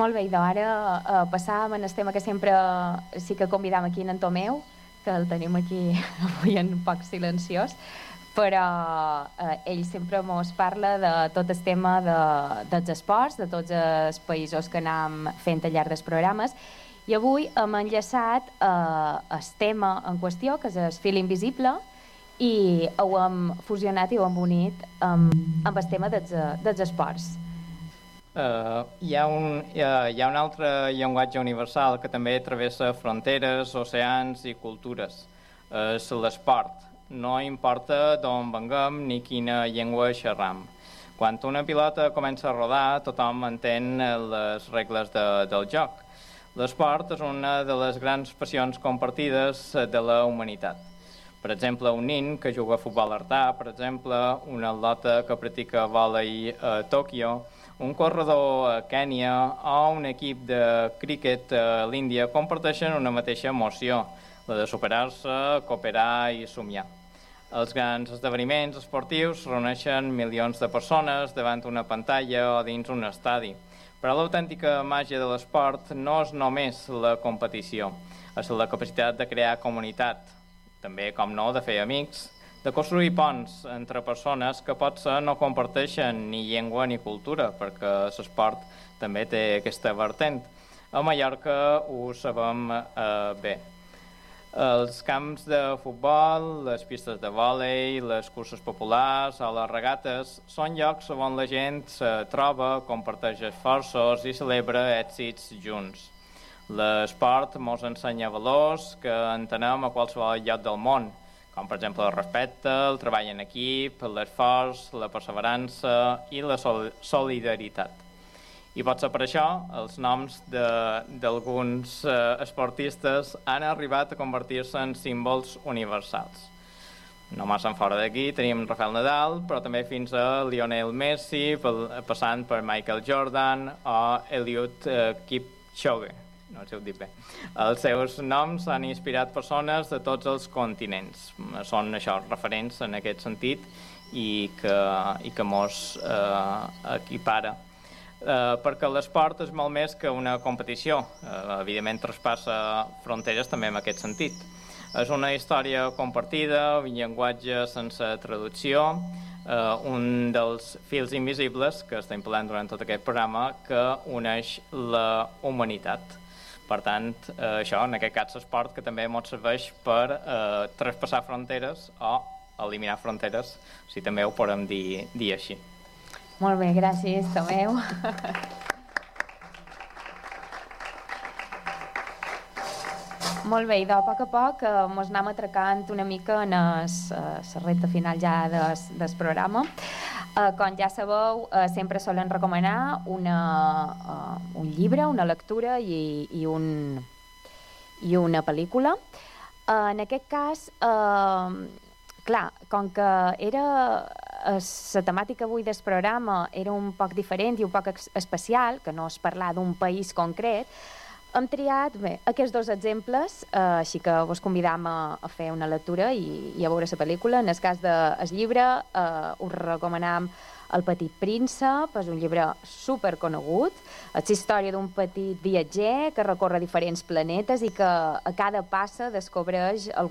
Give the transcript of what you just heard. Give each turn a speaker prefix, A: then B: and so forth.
A: Molt bé, i ara passàvem en el tema que sempre sí que convidam aquí en Tomeu, que el tenim aquí avui un poc silenciós, però ell sempre ens parla de tot el tema dels esports, de tots els països que anem fent al llarg dels programes, i avui hem enllaçat el tema en qüestió, que és el fil invisible, i ho hem fusionat i ho hem unit amb el tema dels esports.
B: Hi ha un altre llenguatge universal que també travessa fronteres, oceans i cultures. És l'esport. No importa d'on venguem ni quina llengua xerram. Quan una pilota comença a rodar, tothom entén les regles del joc. L'esport és una de les grans passions compartides de la humanitat. Per exemple, un nin que juga a futbol artà, per exemple, un atleta que practica vòlei a Tòquio, un corredor a Kènia o un equip de críquet a l'Índia comparteixen una mateixa emoció, la de superar-se, cooperar i somiar. Els grans esdeveniments esportius reuneixen milions de persones davant una pantalla o dins un estadi. Però l'autèntica màgia de l'esport no és només la competició, és la capacitat de crear comunitat, també, com no, de fer amics, de construir ponts entre persones que potser no comparteixen ni llengua ni cultura, perquè l'esport també té aquesta vertent. A Mallorca ho sabem bé. Els camps de futbol, les pistes de vòlei, les curses populars o les regates són llocs on la gent se troba, comparteix esforços i celebra èxits junts. L'esport ens ensenya valors que entenem a qualsevol lloc del món, com per exemple el respecte, el treball en equip, l'esforç, la perseverança i la solidaritat. I potser per això els noms d'alguns esportistes han arribat a convertir-se en símbols universals. No massa fora d'aquí tenim Rafael Nadal, però també fins a Lionel Messi, passant per Michael Jordan o Eliud Kipchoge. No sé si ho dic bé. Els seus noms han inspirat persones de tots els continents. Són això, referents en aquest sentit i que mos equipara. Perquè l'esport és molt més que una competició. Evidentment traspassa fronteres també en aquest sentit. És una història compartida, un llenguatge sense traducció, un dels fils invisibles que estem parlant durant tot aquest programa que uneix la humanitat. Per tant, això, en aquest cas, l'esport que també ens serveix per traspassar fronteres o eliminar fronteres, si també ho podem dir així.
A: Molt bé, gràcies, Tomeu. Molt bé, i de poc a poc ens anem atracant una mica en la recta final ja del programa. Com ja sabeu, sempre solen recomanar un llibre, una lectura i una pel·lícula. En aquest cas, clar, com que la temàtica avui del programa era un poc diferent i un poc especial, que no és parlar d'un país concret, hem triat aquests dos exemples, així que vos convidam a fer una lectura i a veure la pel·lícula. En el cas del llibre, us recomanam El petit príncep, és un llibre superconegut. És la història d'un petit viatger que recorre diferents planetes i que a cada passa descobreix